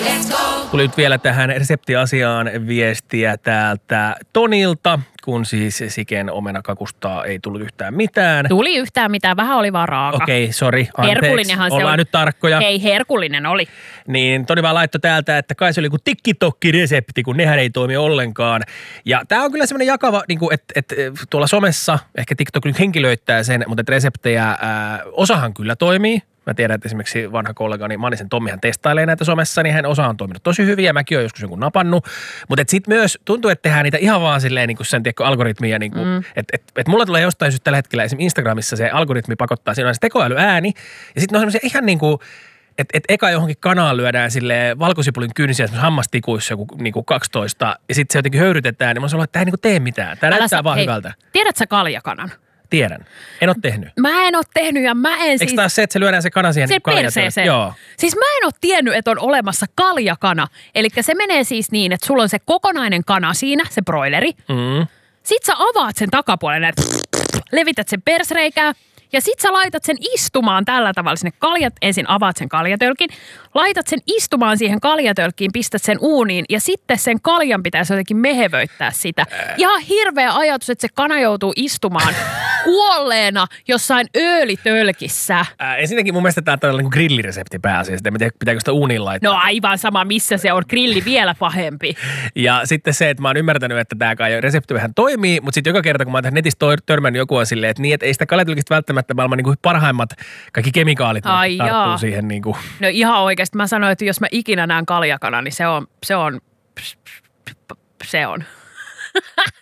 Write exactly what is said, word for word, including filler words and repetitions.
Tuli nyt vielä tähän reseptiasiaan viestiä täältä Tonilta, kun siis Siken omenakakusta ei tullut yhtään mitään. Tuli yhtään mitään, vähän oli vaan raaka. Okei, okay, sori, anteeksi. Herkullinenhan se ollaan on. nyt tarkkoja. Hei, herkullinen oli. Niin Toni vaan laittoi täältä, että kai se oli joku TikTok-resepti, kun nehän ei toimi ollenkaan. Ja tää on kyllä semmoinen jakava, niin kuin, että, että tuolla somessa, ehkä TikTok nyt henkilöittää sen, mutta että reseptejä, ää, osahan kyllä toimii. Mä tiedän, että esimerkiksi vanha kollegani Mannisen Tommihan testailee näitä somessa, niin hän osa on toiminut tosi hyvin ja mäkin olen joskus jonkun napannut. Mutta sitten myös tuntuu, että tehdään niitä ihan vaan silleen niin kuin sen tiedätkö, algoritmia, niin kuin, mm. että et, et mulla tulee jostain syystä tällä hetkellä esimerkiksi Instagramissa se algoritmi pakottaa, siinä on se tekoälyääni ja sitten on semmoisia ihan niin kuin, että et eka johonkin kanaan lyödään silleen valkosipulin kynsiä semmoisessa hammastikuissa joku niin kuin kaksitoista ja sitten se jotenkin höyrytetään, niin mä sanoin, että tämä ei niin kuin tee mitään. Tämä näyttää sä, vaan hei, hyvältä. Tiedätkö sä kaljakanan? Tiedän. En ole tehnyt. Mä en ole tehnyt ja mä en siis... Eikö taas se, että se lyödään se kana siihen niin perseeseen. Joo. Siis mä en ole tiennyt, että on olemassa kaljakana. Eli se menee siis niin, että sulla on se kokonainen kana siinä, se broileri. Mm. Sit sä avaat sen takapuolen, että levität sen persreikää. Ja sit sä laitat sen istumaan tällä tavalla sinne kaljat. Ensin avaat sen kaljatölkin, laitat sen istumaan siihen kaljatölkkiin, pistät sen uuniin ja sitten sen kaljan pitäisi jotenkin mehevöittää sitä. Ihan hirveä ajatus, että se kana joutuu istumaan kuolleena jossain öölitölkissä. Ää, ensinnäkin mun mielestä tämä on niin grilliresepti pääasiassa. En tiedä, pitääkö sitä uuniin laittaa. No aivan sama, missä se on. Grilli vielä pahempi. Ja sitten se, että mä oon ymmärtänyt, että tämä kai resepti vähän toimii, mutta sitten joka kerta, kun mä oon netistä törmännyt joku on silleen, että niin, että ei sitä kaljatölkistä välttämättä maailman niin kuin parhaimmat kaikki kemikaalit Ai tarttuu jaa. siihen. Niin kuin. No ihan oikeasti. Mä sanoin, että jos mä ikinä näen kaljakana, niin se on, se on, se on.